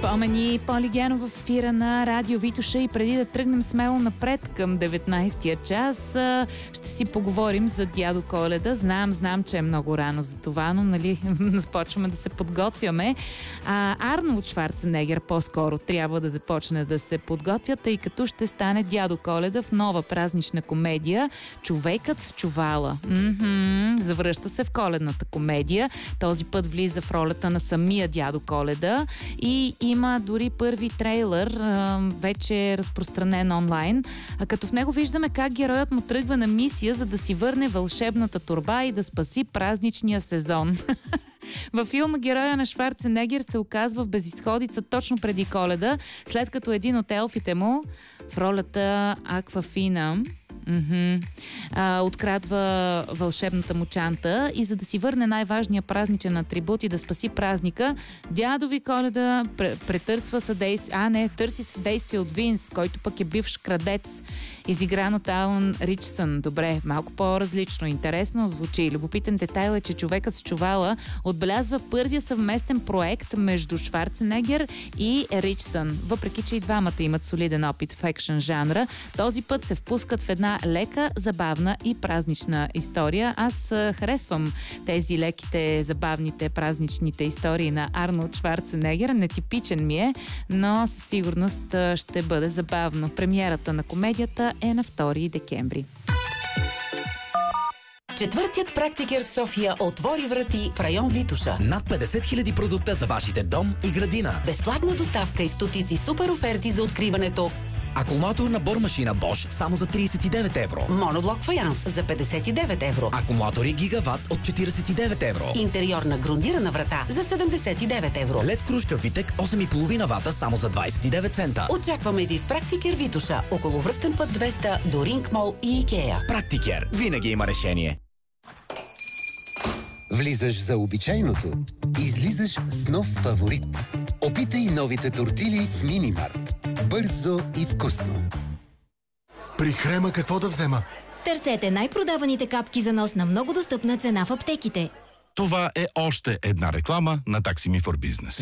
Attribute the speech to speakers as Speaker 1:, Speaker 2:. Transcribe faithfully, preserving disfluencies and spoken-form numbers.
Speaker 1: Спомени Поли Генов в ефира на Радио Витоша и преди да тръгнем смело напред към деветнайсетия час, ще си поговорим за Дядо Коледа. Знам, знам, че е много рано за това, но нали, започваме да се подготвяме. А, Арнолд Шварценегер по-скоро трябва да започне да се подготвя, тъй като ще стане Дядо Коледа в нова празнична комедия "Човекът с чувала". М-м-м, завръща се в коледната комедия. Този път влиза в ролята на самия Дядо Коледа и има дори първи трейлър, вече е разпространен онлайн, а като в него виждаме как героят му тръгва на мисия, за да си върне вълшебната торба и да спаси празничния сезон. Във филма героя на Шварценегер се оказва в безизходица точно преди Коледа, след като един от елфите му в ролята Аквафина Mm-hmm. А, открадва вълшебната му чанта и за да си върне най-важния празничен атрибут и да спаси празника, дядови Коледа претърсва съдействие, а не, търси съдействие от Винс, който пък е бивш крадец, изигран от Алън Ричсън. Добре, малко по-различно, интересно звучи. Любопитен детайл е, че Човекът с чувала отбелязва първия съвместен проект между Шварценегер и Ричсън. Въпреки че и двамата имат солиден опит в екшън жанра, този път се впускат в една лека, забавна и празнична история. Аз харесвам тези леките, забавните, празничните истории на Арнолд Шварценегер. Нетипичен ми е, но със сигурност ще бъде забавно. Премиерата на комедията е на втори декември.
Speaker 2: Четвъртият практикер в София отвори врати в район Витоша.
Speaker 3: Над петдесет хиляди продукта за вашите дом и градина.
Speaker 2: Безплатна доставка и стотици супер оферти за откриването.
Speaker 3: Акумулатор на бормашина Bosch само за трийсет и девет евро.
Speaker 2: Моноблок фаянс за петдесет и девет евро.
Speaker 3: Акумулатори Гигават от четирийсет и девет евро.
Speaker 2: Интериорна грундирана врата за седемдесет и девет евро.
Speaker 3: Лед кружка Витек осем и половина вата само за двайсет и девет цента.
Speaker 2: Очакваме ви в Практикер Витоша, около връстен път двеста до Ринг Мол и Икеа.
Speaker 3: Практикер винаги има решение.
Speaker 4: Влизаш за обичайното, излизаш с нов фаворит. Опитай новите тортили в Минимарт. Бързо и вкусно.
Speaker 5: При Хрема какво да взема?
Speaker 6: Търсете най-продаваните капки за нос на много достъпна цена в аптеките.
Speaker 5: Това е още една реклама на Taxi Me for Business.